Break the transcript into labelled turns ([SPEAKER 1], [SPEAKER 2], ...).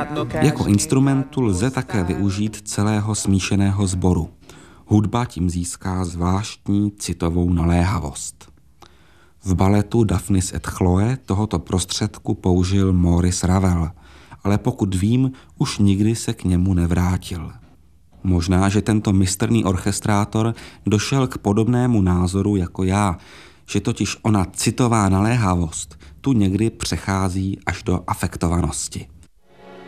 [SPEAKER 1] Jako instrumentu lze také využít celého smíšeného sboru. Hudba tím získá zvláštní citovou naléhavost. V baletu Daphnis et Chloe tohoto prostředku použil Maurice Ravel, ale pokud vím, už nikdy se k němu nevrátil. Možná, že tento mistrný orchestrátor došel k podobnému názoru jako já, že totiž ona citová naléhavost tu někdy přechází až do afektovanosti.